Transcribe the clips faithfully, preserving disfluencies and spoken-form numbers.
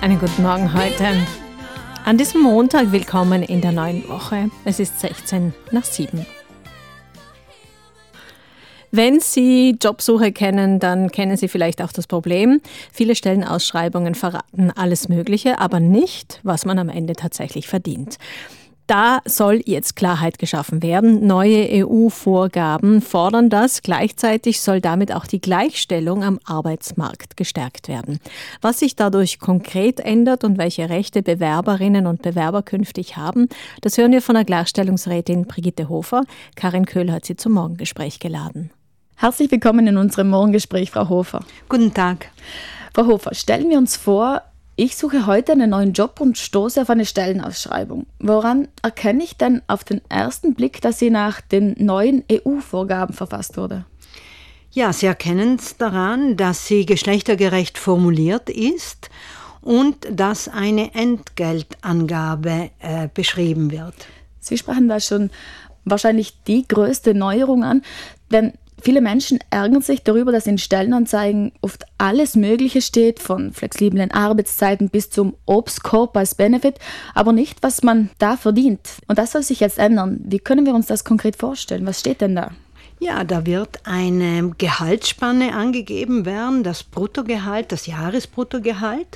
Einen guten Morgen heute. An diesem Montag willkommen in der neuen Woche. Es ist sechzehn nach sieben. Wenn Sie Jobsuche kennen, dann kennen Sie vielleicht auch das Problem. Viele Stellenausschreibungen verraten alles Mögliche, aber nicht, was man am Ende tatsächlich verdient. Da soll jetzt Klarheit geschaffen werden. Neue E U-Vorgaben fordern das. Gleichzeitig soll damit auch die Gleichstellung am Arbeitsmarkt gestärkt werden. Was sich dadurch konkret ändert und welche Rechte Bewerberinnen und Bewerber künftig haben, das hören wir von der Gleichstellungsrätin Brigitte Hofer. Karin Köhl hat sie zum Morgengespräch geladen. Herzlich willkommen in unserem Morgengespräch, Frau Hofer. Guten Tag. Frau Hofer, stellen wir uns vor, ich suche heute einen neuen Job und stoße auf eine Stellenausschreibung. Woran erkenne ich denn auf den ersten Blick, dass sie nach den neuen E U-Vorgaben verfasst wurde? Ja, Sie erkennen es daran, dass sie geschlechtergerecht formuliert ist und dass eine Entgeltangabe äh, beschrieben wird. Sie sprachen da schon wahrscheinlich die größte Neuerung an, denn viele Menschen ärgern sich darüber, dass in Stellenanzeigen oft alles Mögliche steht, von flexiblen Arbeitszeiten bis zum Obstkorb als Benefit, aber nicht, was man da verdient. Und das soll sich jetzt ändern. Wie können wir uns das konkret vorstellen? Was steht denn da? Ja, da wird eine Gehaltsspanne angegeben werden, das Bruttogehalt, das Jahresbruttogehalt.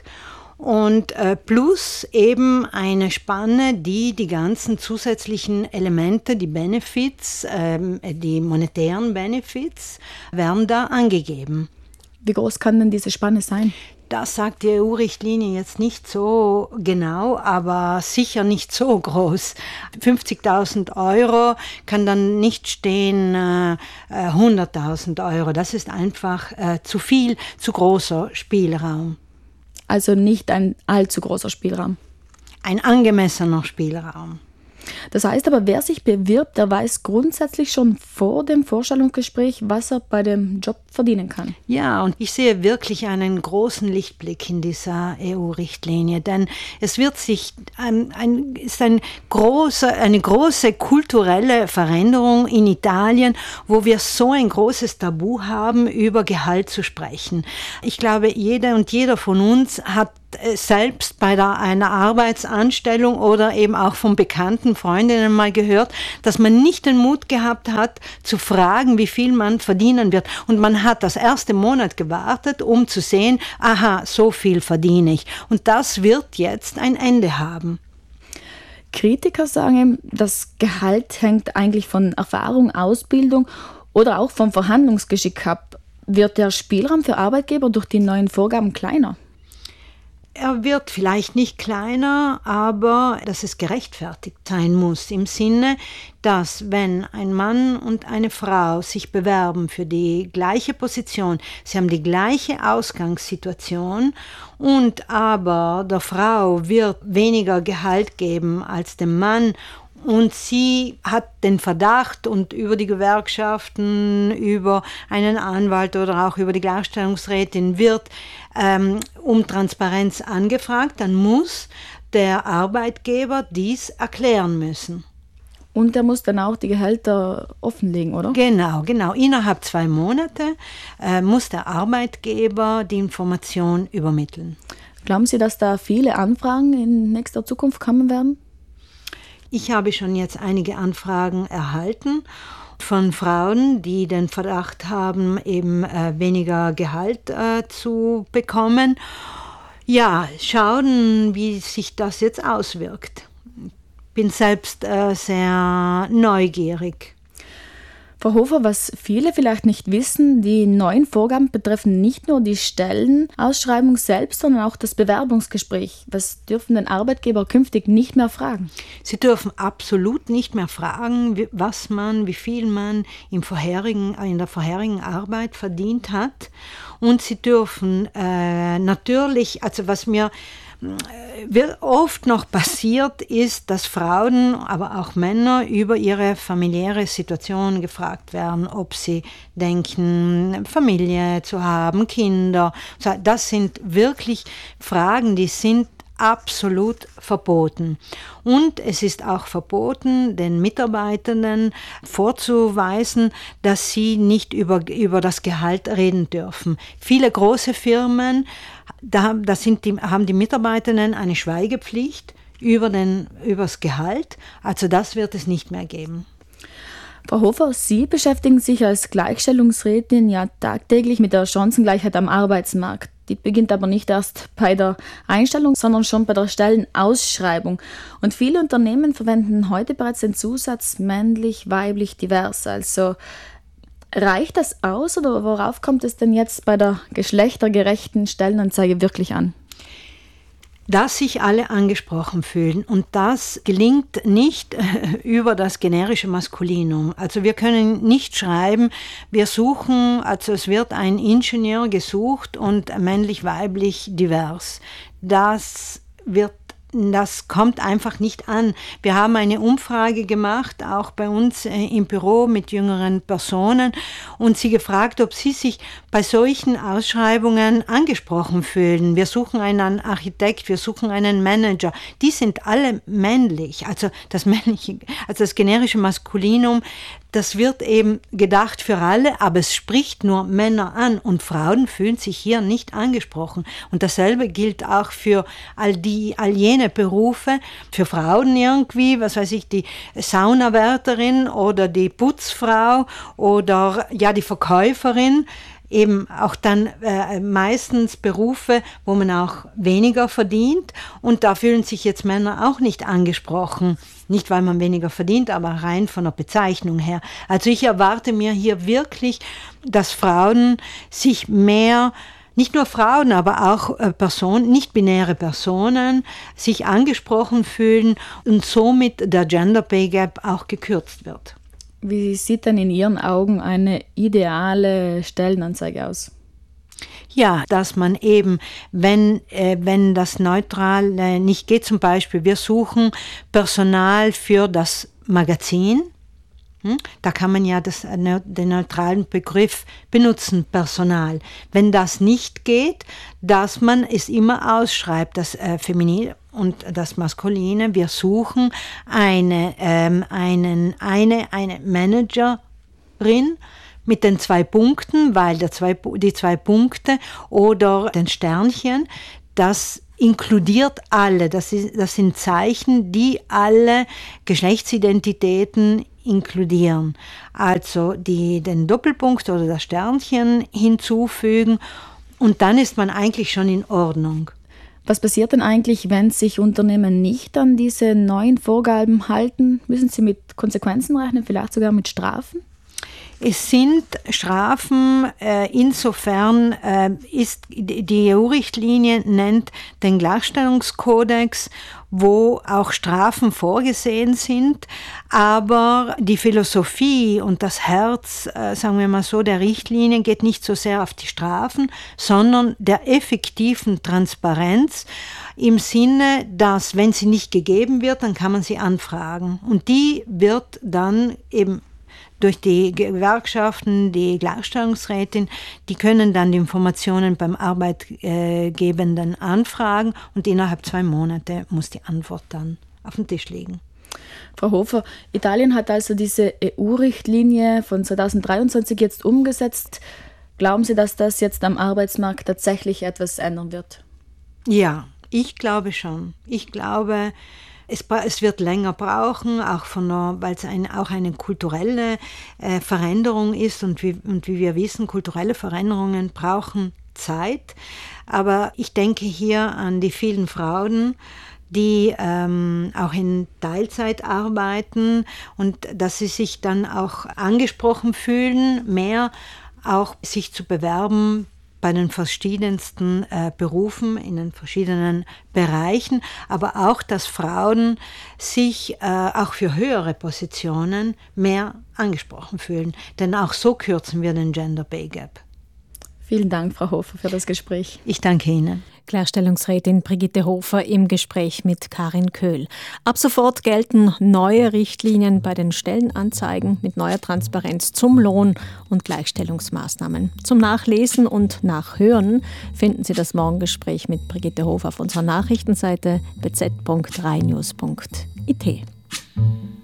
Und äh, plus eben eine Spanne, die die ganzen zusätzlichen Elemente, die Benefits, ähm, die monetären Benefits, werden da angegeben. Wie groß kann denn diese Spanne sein? Das sagt die E U-Richtlinie jetzt nicht so genau, aber sicher nicht so groß. fünfzigtausend Euro kann dann nicht stehen äh, hunderttausend Euro. Das ist einfach äh, zu viel, zu großer Spielraum. Also nicht ein allzu großer Spielraum. Ein angemessener Spielraum. Das heißt aber, wer sich bewirbt, der weiß grundsätzlich schon vor dem Vorstellungsgespräch, was er bei dem Job verdienen kann. Ja, und ich sehe wirklich einen großen Lichtblick in dieser E U-Richtlinie, denn es wird sich ein, ein, ist ein großer, eine große kulturelle Veränderung in Italien, wo wir so ein großes Tabu haben, über Gehalt zu sprechen. Ich glaube, jeder und jeder von uns hat selbst bei der, einer Arbeitsanstellung oder eben auch von bekannten Freundinnen mal gehört, dass man nicht den Mut gehabt hat, zu fragen, wie viel man verdienen wird. Und man hat das erste Monat gewartet, um zu sehen, aha, so viel verdiene ich. Und das wird jetzt ein Ende haben. Kritiker sagen, das Gehalt hängt eigentlich von Erfahrung, Ausbildung oder auch vom Verhandlungsgeschick ab. Wird der Spielraum für Arbeitgeber durch die neuen Vorgaben kleiner? Er wird vielleicht nicht kleiner, aber dass es gerechtfertigt sein muss, im Sinne, dass wenn ein Mann und eine Frau sich bewerben für die gleiche Position, sie haben die gleiche Ausgangssituation und aber der Frau wird weniger Gehalt geben als dem Mann, und sie hat den Verdacht und über die Gewerkschaften, über einen Anwalt oder auch über die Gleichstellungsrätin wird ähm, um Transparenz angefragt, dann muss der Arbeitgeber dies erklären müssen. Und er muss dann auch die Gehälter offenlegen, oder? Genau, genau. Innerhalb zwei Monate äh, muss der Arbeitgeber die Information übermitteln. Glauben Sie, dass da viele Anfragen in nächster Zukunft kommen werden? Ich habe schon jetzt einige Anfragen erhalten von Frauen, die den Verdacht haben, eben äh, weniger Gehalt äh, zu bekommen. Ja, schauen, wie sich das jetzt auswirkt. Ich bin selbst äh, sehr neugierig. Frau Hofer, was viele vielleicht nicht wissen, die neuen Vorgaben betreffen nicht nur die Stellenausschreibung selbst, sondern auch das Bewerbungsgespräch. Was dürfen denn Arbeitgeber künftig nicht mehr fragen? Sie dürfen absolut nicht mehr fragen, was man, wie viel man im vorherigen, in der vorherigen Arbeit verdient hat. Und sie dürfen äh, natürlich, also was mir oft noch passiert ist, dass Frauen, aber auch Männer über ihre familiäre Situation gefragt werden, ob sie denken, Familie zu haben, Kinder. Das sind wirklich Fragen, die sind absolut verboten. Und es ist auch verboten, den Mitarbeitenden vorzuweisen, dass sie nicht über, über das Gehalt reden dürfen. Viele große Firmen, da, da sind die, haben die Mitarbeitenden eine Schweigepflicht über, den, über das Gehalt. Also das wird es nicht mehr geben. Frau Hofer, Sie beschäftigen sich als Gleichstellungsrätin ja tagtäglich mit der Chancengleichheit am Arbeitsmarkt. Die beginnt aber nicht erst bei der Einstellung, sondern schon bei der Stellenausschreibung. Und viele Unternehmen verwenden heute bereits den Zusatz männlich, weiblich, divers. Also reicht das aus oder worauf kommt es denn jetzt bei der geschlechtergerechten Stellenanzeige wirklich an? Dass sich alle angesprochen fühlen, und das gelingt nicht über das generische Maskulinum. Also wir können nicht schreiben, wir suchen, also es wird ein Ingenieur gesucht und männlich, weiblich, divers. Das wird Das kommt einfach nicht an. Wir haben eine Umfrage gemacht, auch bei uns im Büro mit jüngeren Personen, und sie gefragt, ob sie sich bei solchen Ausschreibungen angesprochen fühlen. Wir suchen einen Architekt, wir suchen einen Manager. Die sind alle männlich. Also das männliche, also das generische Maskulinum, das wird eben gedacht für alle, aber es spricht nur Männer an und Frauen fühlen sich hier nicht angesprochen. Und dasselbe gilt auch für all die, all jene Berufe, für Frauen irgendwie, was weiß ich, die Saunawärterin oder die Putzfrau oder ja die Verkäuferin. Eben auch dann äh, meistens Berufe, wo man auch weniger verdient, und da fühlen sich jetzt Männer auch nicht angesprochen. Nicht, weil man weniger verdient, aber rein von der Bezeichnung her. Also ich erwarte mir hier wirklich, dass Frauen sich mehr, nicht nur Frauen, aber auch äh, Personen, nicht-binäre Personen, sich angesprochen fühlen und somit der Gender Pay Gap auch gekürzt wird. Wie sieht denn in Ihren Augen eine ideale Stellenanzeige aus? Ja, dass man eben, wenn, äh, wenn das neutral äh, nicht geht, zum Beispiel, wir suchen Personal für das Magazin. Hm? Da kann man ja das, äh, den neutralen Begriff benutzen, Personal. Wenn das nicht geht, dass man es immer ausschreibt, das äh, Feminin und das Maskuline. Wir suchen eine, ähm, einen, eine, eine Managerin mit den zwei Punkten, weil der zwei, die zwei Punkte oder den Sternchen, das inkludiert alle. Das, ist, das sind Zeichen, die alle Geschlechtsidentitäten inkludieren. Also die, den Doppelpunkt oder das Sternchen hinzufügen, und dann ist man eigentlich schon in Ordnung. Was passiert denn eigentlich, wenn sich Unternehmen nicht an diese neuen Vorgaben halten? Müssen sie mit Konsequenzen rechnen, vielleicht sogar mit Strafen? Es sind Strafen, äh, insofern äh, ist die E U-Richtlinie nennt den Gleichstellungskodex, wo auch Strafen vorgesehen sind, aber die Philosophie und das Herz, äh, sagen wir mal so, der Richtlinie geht nicht so sehr auf die Strafen, sondern der effektiven Transparenz im Sinne, dass wenn sie nicht gegeben wird, dann kann man sie anfragen, und die wird dann eben durch die Gewerkschaften, die Gleichstellungsrätin, die können dann die Informationen beim Arbeitgebenden anfragen, und innerhalb zwei Monate muss die Antwort dann auf dem Tisch liegen. Frau Hofer, Italien hat also diese E U-Richtlinie von zweitausenddreiundzwanzig jetzt umgesetzt. Glauben Sie, dass das jetzt am Arbeitsmarkt tatsächlich etwas ändern wird? Ja, ich glaube schon. Ich glaube, Es, es wird länger brauchen, auch von der, weil es ein, auch eine kulturelle äh, Veränderung ist, und wie, und wie wir wissen, kulturelle Veränderungen brauchen Zeit. Aber ich denke hier an die vielen Frauen, die ähm, auch in Teilzeit arbeiten, und dass sie sich dann auch angesprochen fühlen, mehr auch sich zu bewerben bei den verschiedensten äh, Berufen, in den verschiedenen Bereichen, aber auch, dass Frauen sich äh, auch für höhere Positionen mehr angesprochen fühlen. Denn auch so kürzen wir den Gender Pay Gap. Vielen Dank, Frau Hofer, für das Gespräch. Ich danke Ihnen. Gleichstellungsrätin Brigitte Hofer im Gespräch mit Karin Köhl. Ab sofort gelten neue Richtlinien bei den Stellenanzeigen mit neuer Transparenz zum Lohn und Gleichstellungsmaßnahmen. Zum Nachlesen und Nachhören finden Sie das Morgengespräch mit Brigitte Hofer auf unserer Nachrichtenseite b z punkt drei news punkt i t.